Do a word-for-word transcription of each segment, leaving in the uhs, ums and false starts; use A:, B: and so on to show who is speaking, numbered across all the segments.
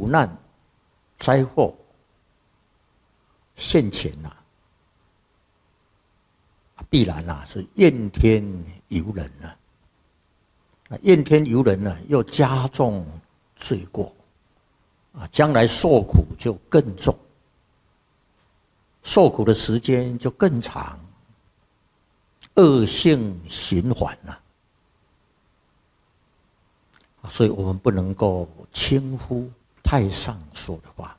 A: 苦难、灾祸现前呐、啊，必然呐、啊、是怨天尤人啊。怨天尤人呢，又加重罪过，啊，将来受苦就更重，受苦的时间就更长，恶性循环呐、啊。所以我们不能够轻忽太上说的话。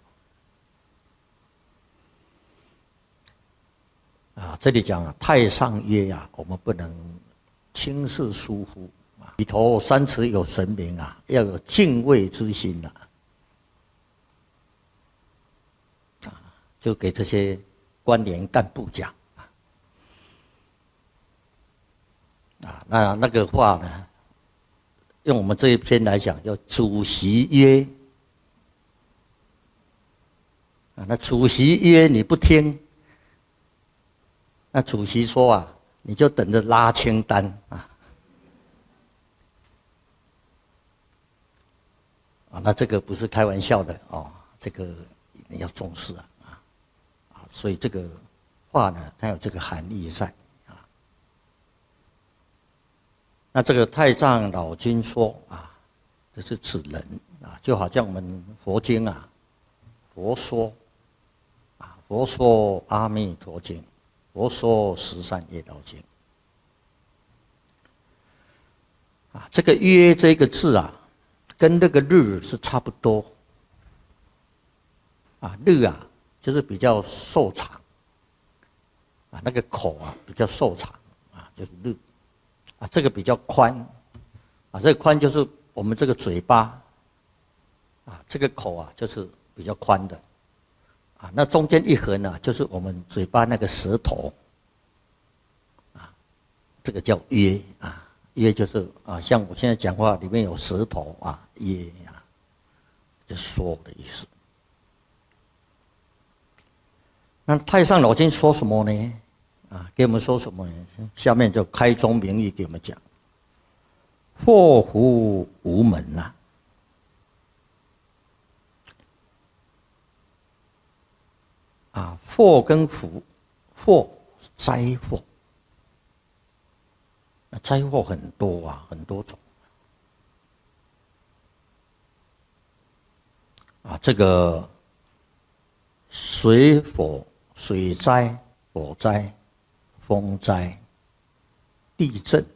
A: 啊，这里讲啊，太上曰啊，我们不能轻视疏忽。里头三尺有神明啊，要有敬畏之心呐、啊。啊，就给这些官员干部讲啊。啊，那那个话呢，用我们这一篇来讲，叫主席曰。啊，那主席曰你不听，那主席说啊，你就等着拉清单啊。啊，那这个不是开玩笑的哦，这个你要重视啊啊啊！所以这个话呢，它有这个含义在啊。那这个太上老君说啊，这是指人啊，就好像我们佛经啊，佛说啊，佛说阿弥陀经，佛说十善业道经啊，这个约这个字啊。跟那个日是差不多，啊，日啊就是比较瘦长，啊，那个口啊比较瘦长，啊，就是日，啊，这个比较宽，啊，这个宽就是我们这个嘴巴，啊，这个口啊就是比较宽的，啊，那中间一横呢，就是我们嘴巴那个舌头，啊，这个叫约啊。约就是啊，像我现在讲话里面有舌头啊，约啊，就说的意思。那太上老君说什么呢？啊，给我们说什么呢？下面就开宗明义给我们讲：祸福无门呐、啊。啊，祸跟福，祸灾祸。灾祸很多啊，很多种啊。这个水火、水灾、火灾、风灾、地震、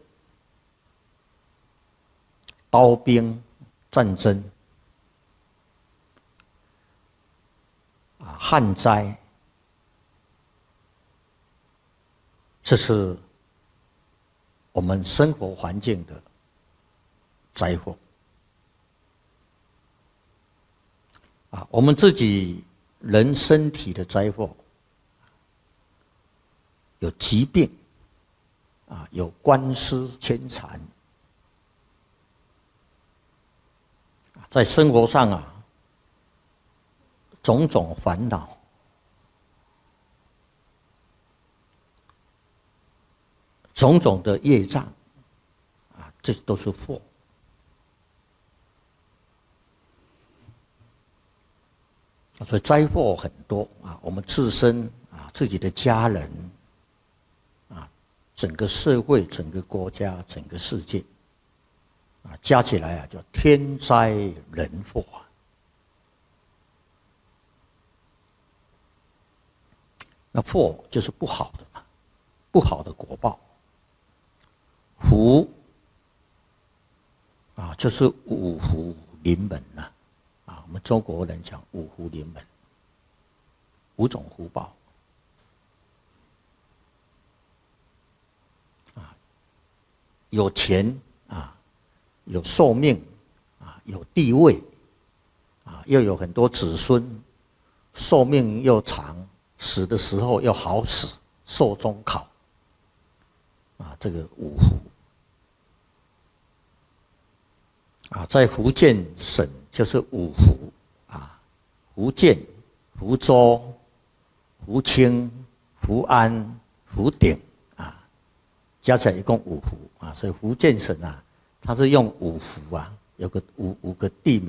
A: 刀兵、战争啊，旱灾，这是我们生活环境的灾祸啊，我们自己人身体的灾祸，有疾病啊，有官司牵缠，在生活上啊，种种烦恼。种种的业障，啊，这都是祸。所以灾祸很多啊，我们自身啊，自己的家人，啊，整个社会、整个国家、整个世界，啊，加起来啊，叫天灾人祸啊。那祸就是不好的嘛，不好的果报。福啊，就是五福临门呐、啊，啊，我们中国人讲五福临门，五种福报啊，有钱啊，有寿命啊，有地位啊，又有很多子孙，寿命又长，死的时候又好死，寿终考啊，这个五福。啊，在福建省就是五福啊，福建、福州、福清、福安、福鼎啊，加起来一共五福啊，所以福建省啊，它是用五福啊，有个五五个地名。